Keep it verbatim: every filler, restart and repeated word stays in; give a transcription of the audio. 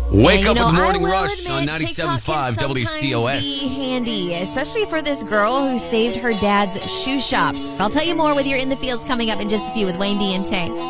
Wake And, up you know, with the I Morning will Rush on admit, ninety-seven point TikTok can five W C O S. sometimes be handy, especially for this girl who saved her dad's shoe shop. I'll tell you more with your In the Fields coming up in just a few with Wayne D and Tay.